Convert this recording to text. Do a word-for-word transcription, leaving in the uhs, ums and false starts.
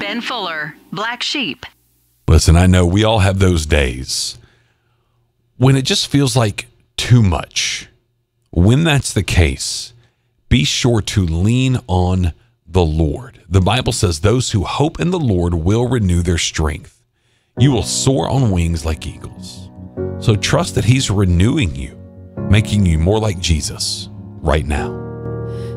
Ben Fuller, Black Sheep. Listen, I know we all have those days when it just feels like too much. When that's the case, be sure to lean on the Lord. The Bible says those who hope in the Lord will renew their strength. You will soar on wings like eagles. So trust that he's renewing you, making you more like Jesus right now.